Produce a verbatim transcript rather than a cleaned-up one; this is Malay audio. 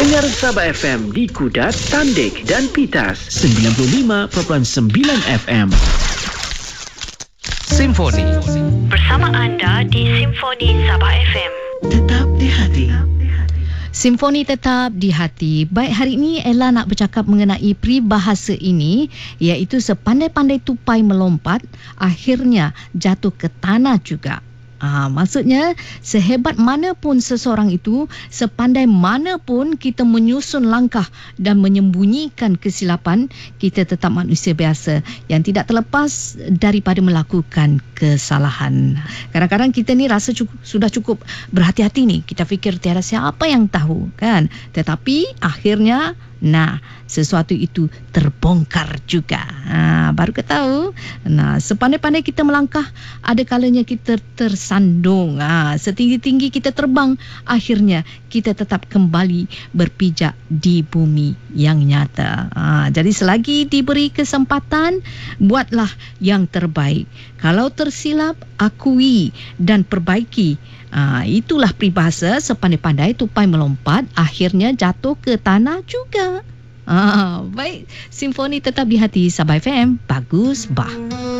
Dengar Sabah F M di Kudat, Tandik dan Pitas sembilan puluh lima perpuluhan sembilan F M. Simfoni bersama anda di Simfoni Sabah F M. Tetap di hati. Simfoni tetap di hati. Baik, hari ini Ella nak bercakap mengenai peribahasa ini, iaitu sepandai-pandai tupai melompat, akhirnya jatuh ke tanah juga. Ah, maksudnya sehebat mana pun seseorang itu, sepandai mana pun kita menyusun langkah dan menyembunyikan kesilapan, kita tetap manusia biasa yang tidak terlepas daripada melakukan kesalahan. Kadang-kadang kita ni rasa cukup, sudah cukup berhati-hati ni. Kita fikir tiada siapa yang tahu, kan? Tetapi akhirnya nah, sesuatu itu terbongkar juga. Ha, baru kita tahu. Nah, sepandai-pandai kita melangkah, ada kalanya kita tersandung. Ha, setinggi-tinggi kita terbang, akhirnya kita tetap kembali berpijak di bumi yang nyata. Ha, jadi selagi diberi kesempatan, buatlah yang terbaik. Kalau tersilap, akui dan perbaiki. Ha, itulah peribahasa sepandai-pandai tupai melompat, akhirnya jatuh ke tanah juga. Ha, baik, Simfoni tetap di hati Sabah F M. Bagus, bah.